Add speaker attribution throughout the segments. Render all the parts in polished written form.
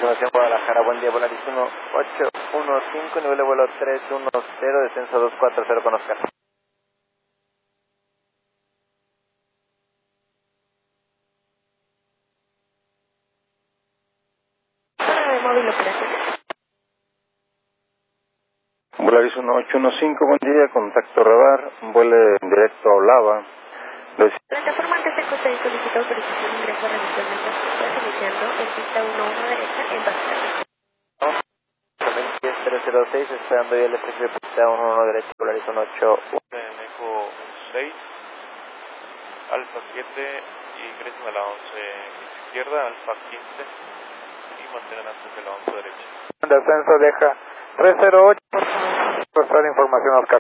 Speaker 1: Información Guadalajara, buen día, Volaris 1815, nivel de vuelo 310, descenso 240 con Oscar.
Speaker 2: Zona de móvil operativo.
Speaker 1: Volaris 1815, buen día, contacto radar, vuelo en directo a Olava.
Speaker 2: Plataforma antes de coste solicita autorización de ingreso a revisión del pasaporte iniciando en pista 11 derecha en Barcelona.
Speaker 1: 306, esperando ya el espacio de pista 11 derecha, Volaris 18.
Speaker 3: Eco 6, Alfa 7, ingresen a la 11 izquierda, Alfa 15 y mantengan antes de la 11 derecha.
Speaker 1: Descenso deja 308, pasar información Oscar.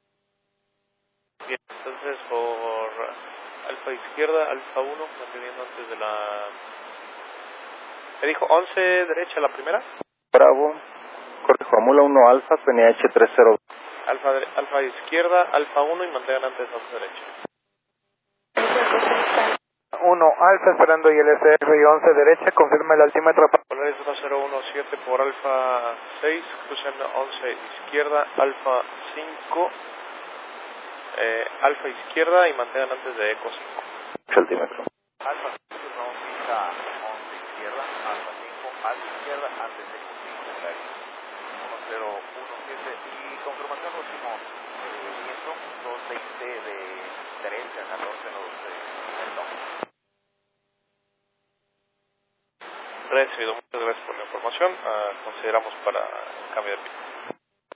Speaker 3: Bien, entonces por Alfa izquierda, Alfa 1, manteniendo antes de la... ¿Me dijo 11 derecha la primera?
Speaker 1: Bravo, corrijo, Amula 1 Alfa, PNH 30.
Speaker 3: Alfa izquierda, Alfa 1 y mantengan antes de 11 derecha.
Speaker 1: 1 Alfa, esperando ILSR y 11 derecha, confirma el altímetro.
Speaker 3: Volaris 1017 por Alfa 6, crucen 11 izquierda, Alfa 5, Alfa izquierda y mantengan antes de Eco 5.
Speaker 1: Altímetro.
Speaker 3: Alfa 5, vamos pista 11 izquierda, Alfa 5, Alfa izquierda, antes de Eco 5, Volaris 1017 y confirmación último, viento 220 de derecha, 14 nudos de viento. Recibido, muchas gracias por la información, consideramos para cambio de pista.